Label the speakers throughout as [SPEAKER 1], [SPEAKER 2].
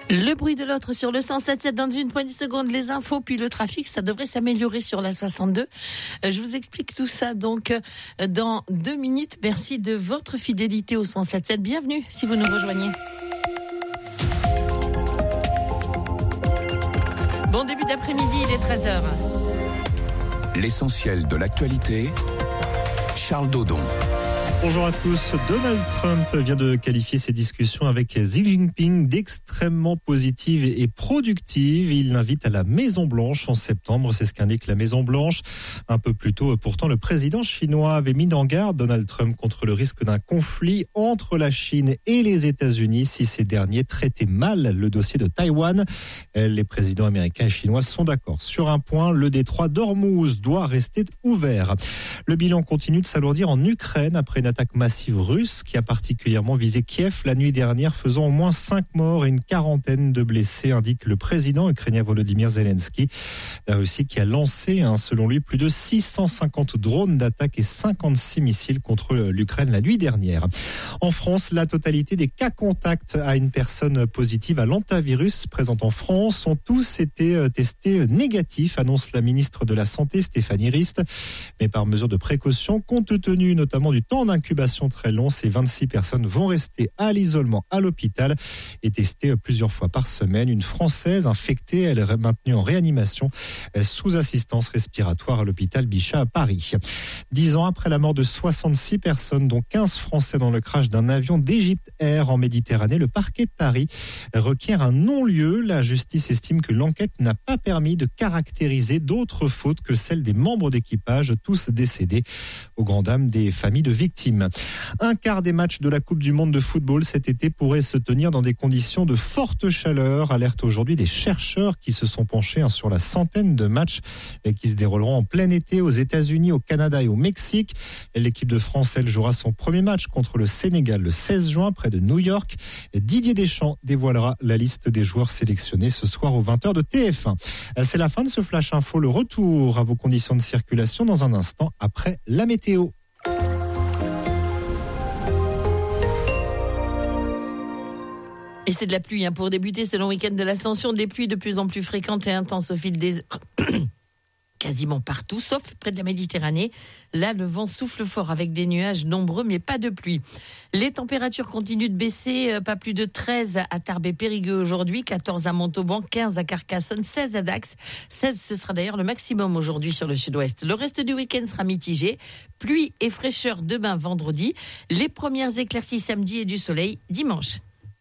[SPEAKER 1] Le bruit de l'autre sur le 107.7 dans une poignée de secondes, les infos, puis le trafic, ça devrait s'améliorer sur la 62. Je vous explique tout ça donc dans 2 minutes. Merci de votre fidélité au 107.7. Bienvenue si vous nous rejoignez. Bon début d'après-midi, il est 13h.
[SPEAKER 2] L'essentiel de l'actualité, Charles Dodon.
[SPEAKER 3] Bonjour à tous. Donald Trump vient de qualifier ses discussions avec Xi Jinping d'extrêmement positives et productives. Il l'invite à la Maison-Blanche en septembre. C'est ce qu'indique la Maison-Blanche. Un peu plus tôt, pourtant, le président chinois avait mis en garde Donald Trump contre le risque d'un conflit entre la Chine et les États-Unis si ces derniers traitaient mal le dossier de Taïwan. Les présidents américains et chinois sont d'accord sur un point. Le détroit d'Ormuz doit rester ouvert. Le bilan continue de s'alourdir en Ukraine après une attaque massive russe qui a particulièrement visé Kiev la nuit dernière, faisant au moins 5 morts et une quarantaine de blessés, indique le président ukrainien Volodymyr Zelensky. La Russie qui a lancé, selon lui, plus de 650 drones d'attaque et 56 missiles contre l'Ukraine la nuit dernière. En France, la totalité des cas contacts à une personne positive à l'hantavirus présente en France ont tous été testés négatifs, annonce la ministre de la Santé Stéphanie Rist. Mais par mesure de précaution, compte tenu notamment du temps d'incubation très long, ces 26 personnes vont rester à l'isolement à l'hôpital et testées plusieurs fois par semaine. Une Française infectée, elle est maintenue en réanimation sous assistance respiratoire à l'hôpital Bichat à Paris. 10 ans après la mort de 66 personnes, dont 15 Français dans le crash d'un avion d'Egypte Air en Méditerranée, le parquet de Paris requiert un non-lieu. La justice estime que l'enquête n'a pas permis de caractériser d'autres fautes que celles des membres d'équipage, tous décédés, aux grandes dames des familles de victimes. Un quart des matchs de la Coupe du Monde de football cet été pourrait se tenir dans des conditions de forte chaleur. Alerte aujourd'hui des chercheurs qui se sont penchés sur la centaine de matchs qui se dérouleront en plein été aux États-Unis, au Canada et au Mexique. L'équipe de France, elle, jouera son premier match contre le Sénégal le 16 juin près de New York. Didier Deschamps dévoilera la liste des joueurs sélectionnés ce soir aux 20h de TF1. C'est la fin de ce Flash Info. Le retour à vos conditions de circulation dans un instant après la météo.
[SPEAKER 1] Et c'est de la pluie pour débuter ce long week-end de l'Ascension. Des pluies de plus en plus fréquentes et intenses au fil des heures. Quasiment partout, sauf près de la Méditerranée. Là, le vent souffle fort avec des nuages nombreux, mais pas de pluie. Les températures continuent de baisser. Pas plus de 13 à Tarbes et Périgueux aujourd'hui, 14 à Montauban, 15 à Carcassonne, 16 à Dax. 16, ce sera d'ailleurs le maximum aujourd'hui sur le sud-ouest. Le reste du week-end sera mitigé. Pluie et fraîcheur demain, vendredi. Les premières éclaircies samedi et du soleil dimanche.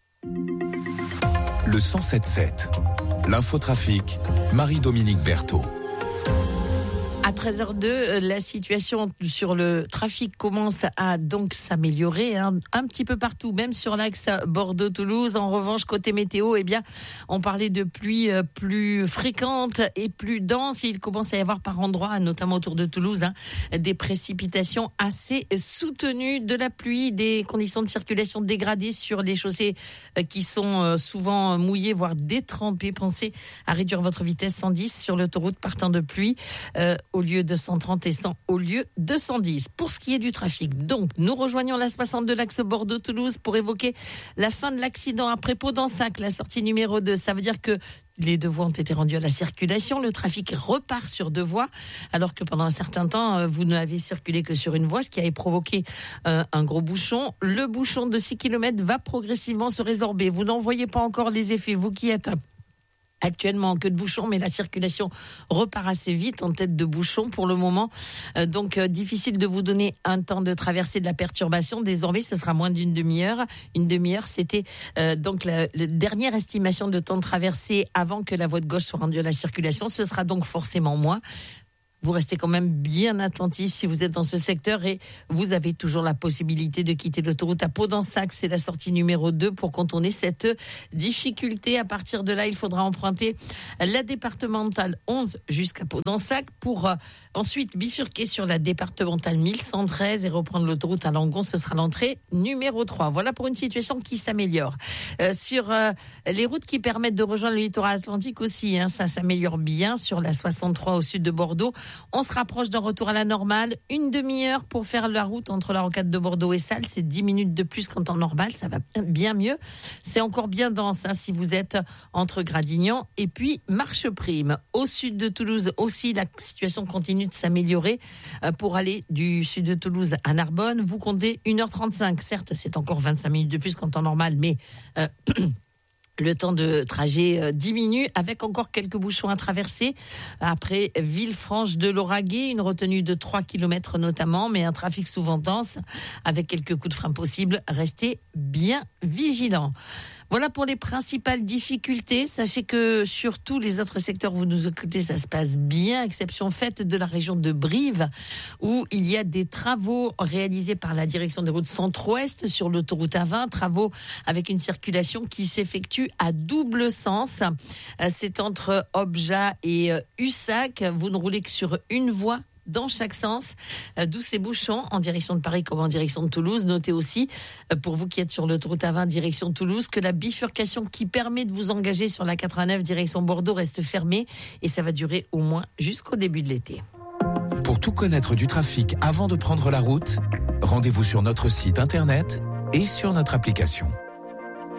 [SPEAKER 2] Le 107.7, l'infotrafic, Marie-Dominique Berthaud.
[SPEAKER 1] À 13h02, la situation sur le trafic commence à donc s'améliorer un petit peu partout, même sur l'axe Bordeaux-Toulouse. En revanche, côté météo, on parlait de pluie plus fréquente et plus dense. Il commence à y avoir par endroits, notamment autour de Toulouse, des précipitations assez soutenues, de la pluie, des conditions de circulation dégradées sur les chaussées qui sont souvent mouillées, voire détrempées. Pensez à réduire votre vitesse 110 sur l'autoroute partant de pluie. Au lieu de 130 et 100 au lieu de 110. Pour ce qui est du trafic, donc, nous rejoignons la 62 l'axe Bordeaux-Toulouse pour évoquer la fin de l'accident après Pau-d'Ensac, la sortie numéro 2. Ça veut dire que les 2 voies ont été rendues à la circulation. Le trafic repart sur 2 voies, alors que pendant un certain temps, vous n'avez circulé que sur une voie, ce qui avait provoqué un gros bouchon. Le bouchon de 6 km va progressivement se résorber. Vous n'en voyez pas encore les effets, vous qui êtes actuellement en queue de bouchon, mais la circulation repart assez vite en tête de bouchon pour le moment. Donc, difficile de vous donner un temps de traversée de la perturbation. Désormais, ce sera moins d'une demi-heure. Une demi-heure, c'était donc la dernière estimation de temps de traversée avant que la voie de gauche soit rendue à la circulation. Ce sera donc forcément moins. Vous restez quand même bien attentifs si vous êtes dans ce secteur et vous avez toujours la possibilité de quitter l'autoroute à Pau-d'Ensac. C'est la sortie numéro 2 pour contourner cette difficulté. À partir de là, il faudra emprunter la départementale 11 jusqu'à Pau-d'Ensac pour ensuite bifurquer sur la départementale 1113 et reprendre l'autoroute à Langon. Ce sera l'entrée numéro 3. Voilà pour une situation qui s'améliore. Sur les routes qui permettent de rejoindre le littoral atlantique aussi, ça s'améliore bien sur la 63 au sud de Bordeaux. On se rapproche d'un retour à la normale. Une demi-heure pour faire la route entre la rocade de Bordeaux et Salles. C'est 10 minutes de plus qu'en temps normal. Ça va bien mieux. C'est encore bien dense si vous êtes entre Gradignan et puis Marcheprime. Au sud de Toulouse aussi, la situation continue de s'améliorer. Pour aller du sud de Toulouse à Narbonne, vous comptez 1h35. Certes, c'est encore 25 minutes de plus qu'en temps normal, mais... le temps de trajet diminue avec encore quelques bouchons à traverser. Après Villefranche de Lauragais, une retenue de 3 km notamment, mais un trafic souvent dense avec quelques coups de frein possibles. Restez bien vigilants. Voilà pour les principales difficultés. Sachez que sur tous les autres secteurs où vous nous écoutez, ça se passe bien, exception faite de la région de Brive, où il y a des travaux réalisés par la direction des routes centre-ouest sur l'autoroute A20, travaux avec une circulation qui s'effectue à double sens. C'est entre Objat et Ussac. Vous ne roulez que sur une voie dans chaque sens, d'où ces bouchons en direction de Paris comme en direction de Toulouse. Notez aussi, pour vous qui êtes sur l'autoroute A20 direction Toulouse, que la bifurcation qui permet de vous engager sur la 89 direction Bordeaux reste fermée et ça va durer au moins jusqu'au début de l'été.
[SPEAKER 2] Pour tout connaître du trafic avant de prendre la route, rendez-vous sur notre site internet et sur notre application.